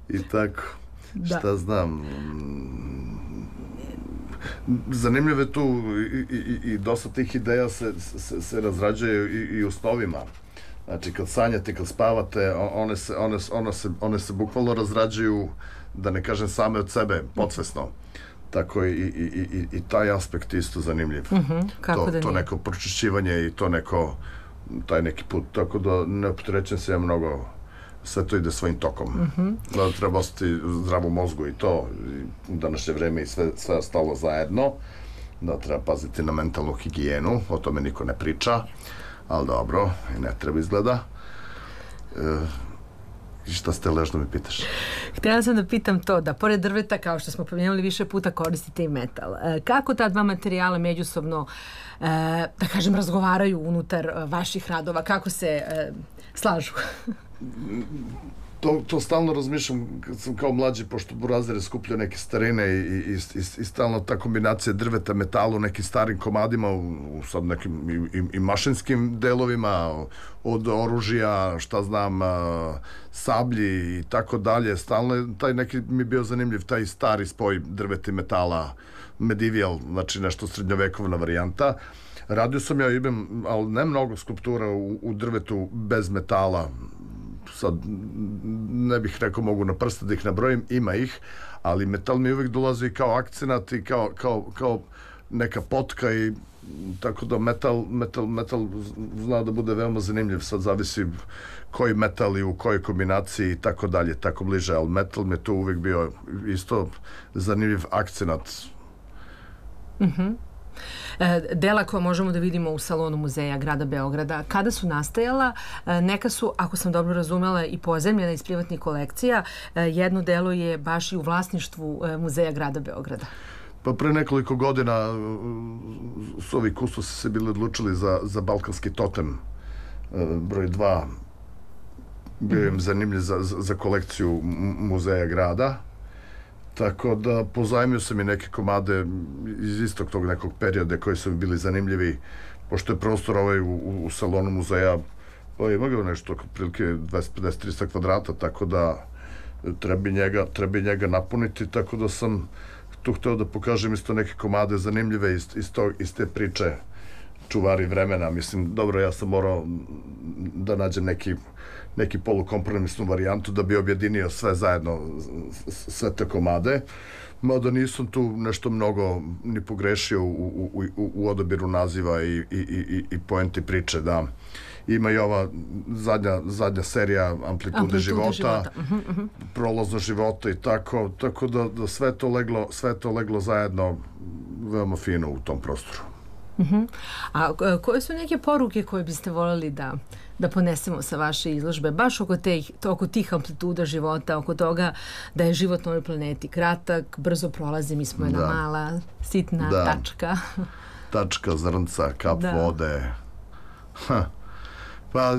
i tako, šta znam. Zanimljivo je tu i dosta tih ideja se razrađuje i u snovima. Znači, kad sanjate, kad spavate, one se bukvalno razrađuju, da ne kažem same od sebe, podsvesno. Tako i taj aspekt isto zanimljiv. To neko pročišćivanje i to neko, taj neki put, tako da ne opterećujem se ja mnogo, sve to ide svojim tokom. Da treba ostati zdravo mozgu i to, u današnje vreme i sve ostalo zajedno, da treba paziti na mentalnu higijenu, o tome niko ne priča, ali dobro, i ne treba izgleda. I šta ste ležno mi pitaš? Htjela sam da pitam to, da pored drveta, kao što smo pomenuli više puta, koristite i metal. Kako ta dva materijala međusobno, da kažem, razgovaraju unutar vaših radova? Kako se slažu? To stalno razmišljam kad sam kao mlađi, pošto Burazir je skupljao neke starine i stalno ta kombinacija drveta, metala u nekim starim komadima, u sad nekim i mašinskim delovima, od oružja, šta znam, sablji i tako dalje. Stalno je taj neki mi bio zanimljiv, taj stari spoj drveta i metala, medieval, znači nešto srednjovekovna varijanta. Radio sam ja, ali ne mnogo skulptura u drvetu bez metala. Sad, ne bih rekao mogu na prste da ih nabrojim, ima ih, ali metal mi uvijek dolazi kao akcenat i kao neka potka i tako da metal zna da bude veoma zanimljiv, sad zavisi koji metal i u kojoj kombinaciji i tako dalje, tako bliže, ali metal mi je tu uvijek bio isto zanimljiv akcenat. Dela koja možemo da vidimo u salonu Muzeja grada Beograda, kada su nastajala, neka su, ako sam dobro razumela, i pozajmljena iz privatnih kolekcija, jedno delo je baš i u vlasništvu Muzeja grada Beograda. Pa pre nekoliko godina su ovi kustosi se bili odlučili za balkanski totem broj 2, bio im zanimljiv za kolekciju Muzeja grada. Tako da pozajmio sam i neke komade iz istog tog nekog perioda koji su bili zanimljivi, pošto je prostor u salonu muzeja, ima ga nešto prilike 250-300 kvadrata, tako da treba njega napuniti, tako da sam tu hteo da pokažem isto neke komade zanimljive iz te priče čuvari vremena. Mislim, dobro, ja sam morao da nađem neki polukompromisnu varijantu da bi objedinio sve zajedno, sve te komade. Mada nisam tu nešto mnogo ni pogrešio u odabiru naziva i poenti priče, da. Ima i ova zadnja serija Amplitude života, prolazno života i tako da sve to leglo zajedno veoma fino u tom prostoru. A koje su neke poruke koje biste voljeli da ponesemo sa vaše izložbe, baš oko tih amplituda života, oko toga da je život na ovoj planeti kratak, brzo prolazi, mi smo jedna mala, sitna tačka. Tačka, zrnca, kap vode. Pa,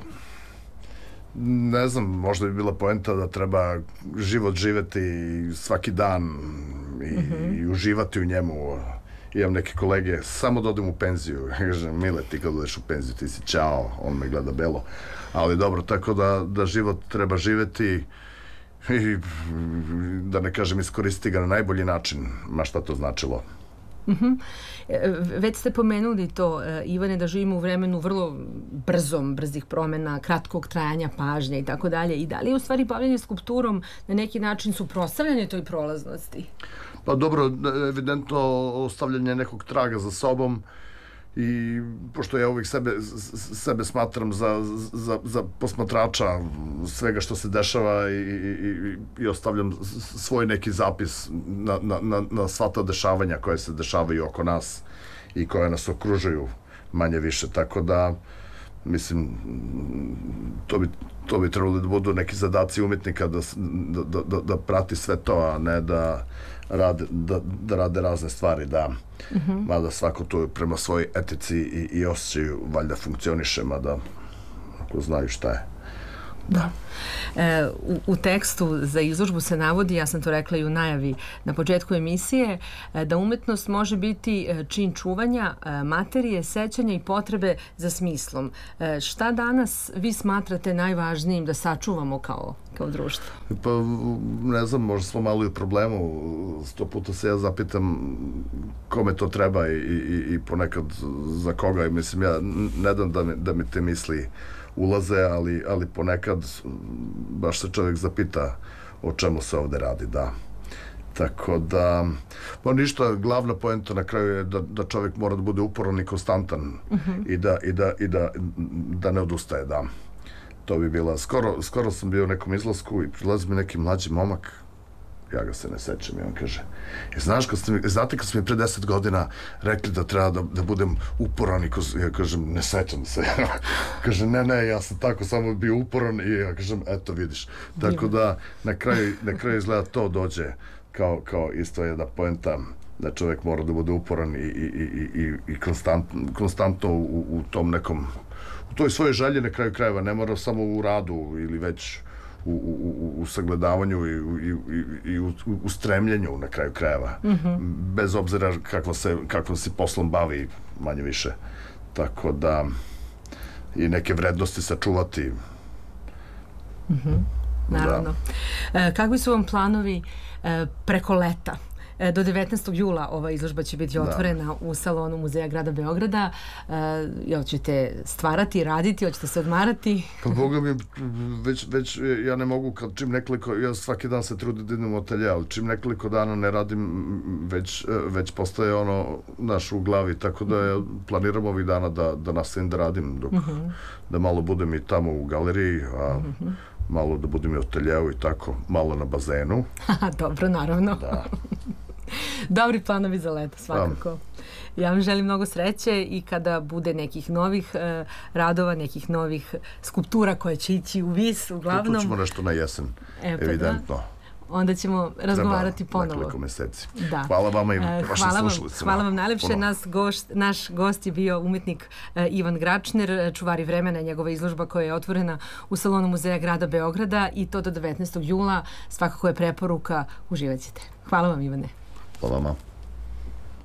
ne znam, možda bi bila poenta da treba život živeti svaki dan i uživati u njemu. Imam neke kolege, samo da odem u penziju. Ja kažem, Mile, ti kad odeš u penziju, ti si ćao, on me gleda belo. Ali dobro, tako da život treba živeti i da ne kažem iskoristiti ga na najbolji način, ma šta to značilo. Već ste pomenuli to, Ivane, da živimo u vremenu vrlo brzih promena, kratkog trajanja pažnje i tako dalje. I da li je u stvari bavljenje skulpturom na neki način suprotstavljanje toj prolaznosti? Pa dobro, evidentno ostavljanje nekog traga za sobom i pošto ja uvijek sebe smatram za posmatrača svega što se dešava i ostavljam svoj neki zapis na sva ta dešavanja koje se dešavaju oko nas i koje nas okružuju manje više, tako da mislim to bi trebalo da budu neki zadaci umjetnika da prati sve to, a ne da rade razne stvari, da mada svako tu prema svojoj etici i osjećaju valjda funkcioniše, mada ako znaju šta je. Da. U tekstu za izložbu se navodi, ja sam to rekla i u najavi na početku emisije, da umetnost može biti čin čuvanja materije, sećanja i potrebe za smislom. Šta danas vi smatrate najvažnijim da sačuvamo kao društvo? Pa, ne znam, možda smo malo i u problemu. 100 puta se ja zapitam kome to treba i ponekad za koga. I mislim, ja ne dam da mi te misli ulaze, ali ponekad baš se čovjek zapita o čemu se ovde radi, da. Tako da, pa ništa, glavna poenta na kraju je da čovjek mora da bude uporan i konstantan i da ne odustaje, da. To bi bila, skoro sam bio u nekom izlasku i prilazi mi neki mlađi momak, ja ga se ne sećam i on kaže, znate kad ste mi pre 10 godina rekli da treba da budem uporan i ja kažem, ne sećam se. Kaže, ne, ja sam tako samo bio uporan i ja kažem, eto vidiš. Tako da na kraju izgleda to dođe kao isto jedna poenta da čovjek mora da bude uporan i konstantno u tom nekom, u toj svojoj želji na kraju krajeva, ne mora samo u radu ili već u sagledavanju i u stremljenju na kraju krajeva. Bez obzira kakvom se poslom bavi, manje više. Tako da i neke vrednosti sačuvati. Naravno. Kakvi su vam planovi preko leta? Do 19. jula ova izložba će biti otvorena u salonu Muzeja grada Beograda. Jel ćete stvarati, raditi, hoćete se odmarati? Pa Boga mi, već ja ne mogu, čim nekoliko, ja svaki dan se trudim da idem u atelje, ali čim nekoliko dana ne radim, već postaje ono naš u glavi, tako da ja planiram ovih dana da nastavim da radim, da malo budem i tamo u galeriji, a malo da budem i u ateljeu i tako, malo na bazenu. Dobro, naravno. Da. Dobri planovi za leto, svakako. Ja vam želim mnogo sreće i kada bude nekih novih radova, nekih novih skulptura koje će ići u vis, uglavnom. Tu ćemo nešto na jesen, evidentno. Onda ćemo razgovarati ponovo. Nekoliko meseci. Hvala vama i vašim slušalicima. Hvala vam najlepše. Naš gost je bio umetnik Ivan Gračner, čuvari vremena, njegova izložba koja je otvorena u salonu Muzeja grada Beograda i to do 19. jula. Svakako je preporuka, uživat ćete. Hvala vam, Ivane. Hvala vama.